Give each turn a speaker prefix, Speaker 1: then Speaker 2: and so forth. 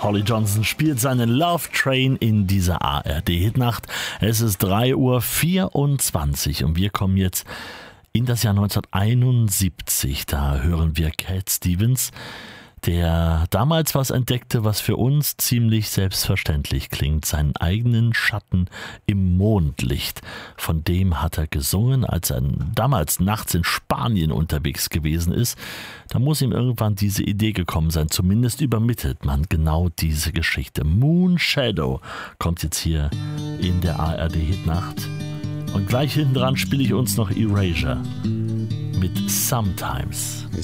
Speaker 1: Holly Johnson spielt seinen Love Train in dieser ARD-Hitnacht. Es ist 3:24 Uhr und wir kommen jetzt in das Jahr 1971. Da hören wir Cat Stevens, der damals was entdeckte, was für uns ziemlich selbstverständlich klingt. Seinen eigenen Schatten im Mondlicht. Von dem hat er gesungen, als er damals nachts in Spanien unterwegs gewesen ist. Da muss ihm irgendwann diese Idee gekommen sein. Zumindest übermittelt man genau diese Geschichte. Moon Shadow kommt jetzt hier in der ARD-Hitnacht. Und gleich hinten dran spiele ich uns noch Erasure mit Sometimes.
Speaker 2: They